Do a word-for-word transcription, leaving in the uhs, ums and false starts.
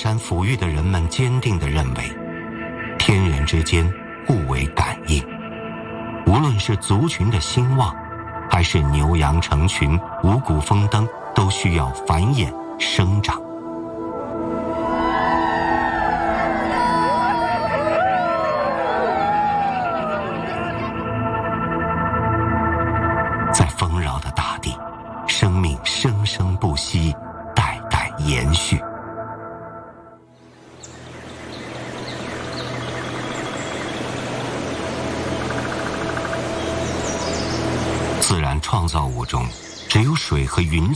山抚育的人们坚定地认为，天人之间互为感应，无论是族群的兴旺，还是牛羊成群、五谷丰登，都需要繁衍生长。在丰饶的大地，生命生生不息，代代延续。自然创造物中，只有水和云